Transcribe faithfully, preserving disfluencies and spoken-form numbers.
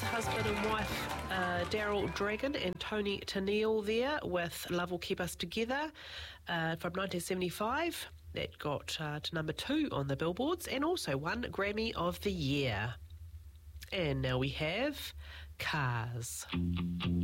husband and wife uh, Daryl Dragon and Tony Tennille there with Love Will Keep Us Together uh, from nineteen seventy-five. That got uh, to number two on the billboards and also won Grammy of the Year. And now we have Cars.